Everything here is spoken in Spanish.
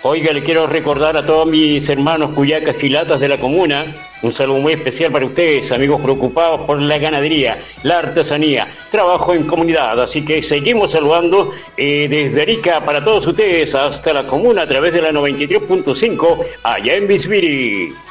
Oiga, le quiero recordar a todos mis hermanos cuyacas y latas de la comuna, un saludo muy especial para ustedes, amigos preocupados por la ganadería, la artesanía, trabajo en comunidad. Así que seguimos saludando desde Arica para todos ustedes hasta la comuna a través de la 93.5 allá en Bisbiri.